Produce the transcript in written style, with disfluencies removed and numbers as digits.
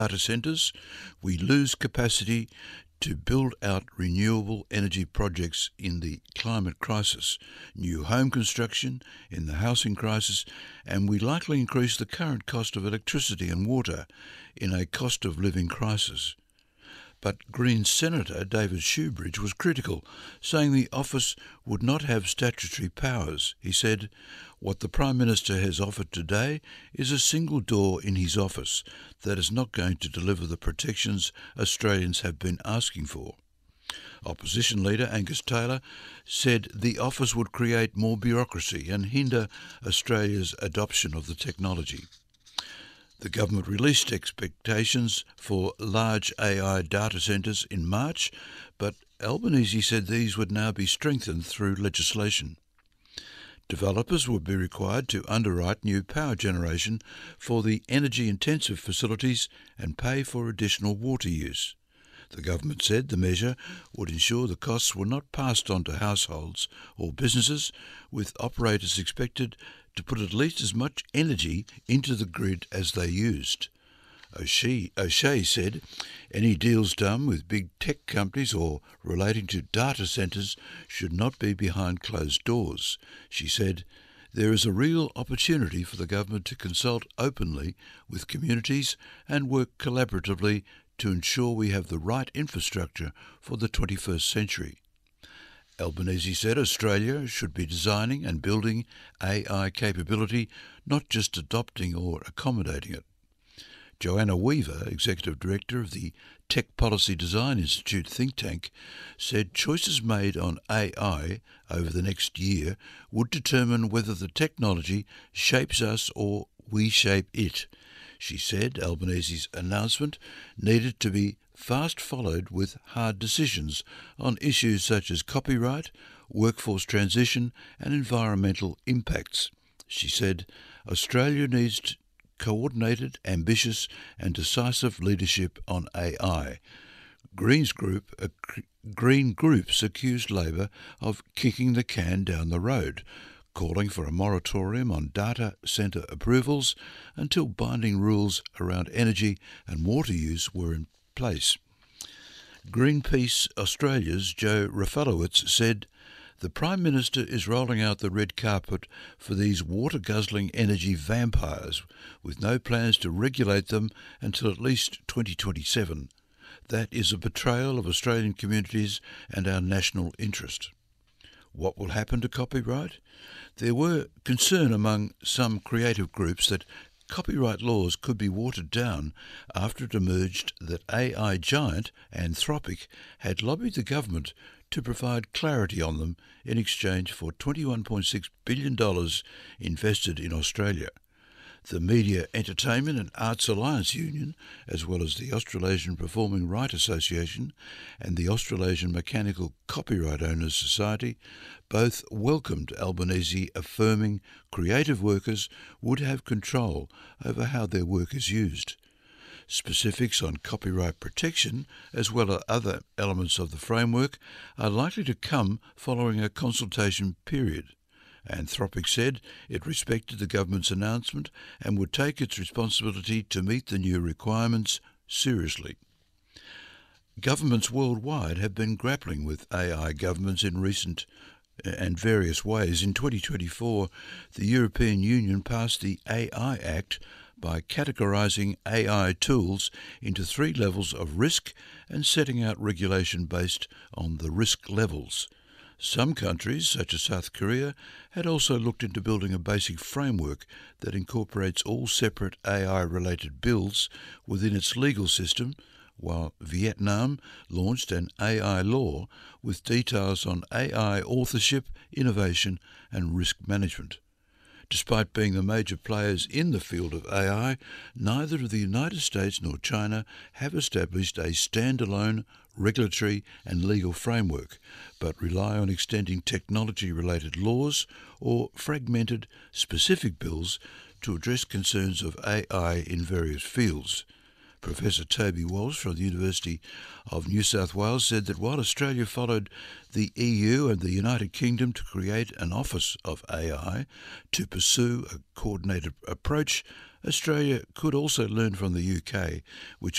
data centres, we lose capacity to build out renewable energy projects in the climate crisis, new home construction in the housing crisis, and we likely increase the current cost of electricity and water in a cost of living crisis. But Greens Senator David Shoebridge was critical, saying the office would not have statutory powers. He said, "What the Prime Minister has offered today is a single door in his office that is not going to deliver the protections Australians have been asking for." Opposition leader Angus Taylor said the office would create more bureaucracy and hinder Australia's adoption of the technology. The government released expectations for large AI data centres in March, but Albanese said these would now be strengthened through legislation. Developers would be required to underwrite new power generation for the energy-intensive facilities and pay for additional water use. The government said the measure would ensure the costs were not passed on to households or businesses, with operators expected to put at least as much energy into the grid as they used. O'Shea said any deals done with big tech companies or relating to data centres should not be behind closed doors. She said, "There is a real opportunity for the government to consult openly with communities and work collaboratively to ensure we have the right infrastructure for the 21st century." Albanese said Australia should be designing and building AI capability, not just adopting or accommodating it. Joanna Weaver, Executive Director of the Tech Policy Design Institute think tank, said choices made on AI over the next year would determine whether the technology shapes us or we shape it. She said Albanese's announcement needed to be fast followed with hard decisions on issues such as copyright, workforce transition and environmental impacts. She said Australia needs coordinated, ambitious and decisive leadership on AI. Green groups accused Labor of kicking the can down the road, calling for a moratorium on data centre approvals until binding rules around energy and water use were in place. Greenpeace Australia's Joe Rafalowitz said, "The Prime Minister is rolling out the red carpet for these water-guzzling energy vampires, with no plans to regulate them until at least 2027. That is a betrayal of Australian communities and our national interest." What will happen to copyright? There were concern among some creative groups that copyright laws could be watered down after it emerged that AI giant Anthropic had lobbied the government to provide clarity on them in exchange for $21.6 billion invested in Australia. The Media, Entertainment and Arts Alliance Union, as well as the Australasian Performing Right Association and the Australasian Mechanical Copyright Owners Society, both welcomed Albanese affirming creative workers would have control over how their work is used. Specifics on copyright protection, as well as other elements of the framework, are likely to come following a consultation period. Anthropic said it respected the government's announcement and would take its responsibility to meet the new requirements seriously. Governments worldwide have been grappling with AI governments in recent and various ways. In 2024, the European Union passed the AI Act by categorising AI tools into 3 levels of risk and setting out regulation based on the risk levels. Some countries, such as South Korea, had also looked into building a basic framework that incorporates all separate AI-related bills within its legal system, while Vietnam launched an AI law with details on AI authorship, innovation and risk management. Despite being the major players in the field of AI, neither the United States nor China have established a standalone regulatory and legal framework, but rely on extending technology-related laws or fragmented specific bills to address concerns of AI in various fields. Professor Toby Walsh from the University of New South Wales said that while Australia followed the EU and the United Kingdom to create an Office of AI to pursue a coordinated approach, Australia could also learn from the UK, which